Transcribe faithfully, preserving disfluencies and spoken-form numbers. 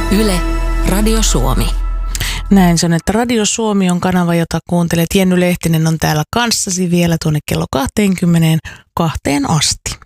Yle, Radio Suomi. Näin se on, että Radio Suomi on kanava, jota kuuntelet. Jenny Lehtinen on täällä kanssasi vielä tuonne kello kaksikymmentäkaksi asti.